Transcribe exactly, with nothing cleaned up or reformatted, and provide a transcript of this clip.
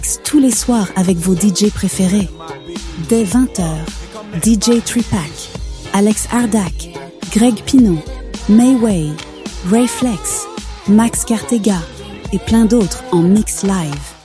Tous les soirs avec vos D J préférés. Dès vingt heures, D J Tripac, Alex Ardak, Greg Pinot, Mayway, Ray Flex, Max Cartega et plein d'autres en mix live.